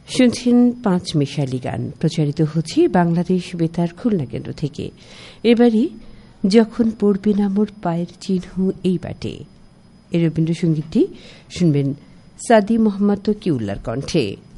শুনছেন পাঁচ মিশালি গান প্রচারিত হচ্ছে বাংলাদেশ বেতার খুলনা কেন্দ্র থেকে। এবারে যখন পড়বে না মোর পায়ের চিহ্ন এই বাটে, এই রবীন্দ্রসঙ্গীতটি শুনবেন সাদি মোহাম্মদ তকিউল্লাহর কণ্ঠে।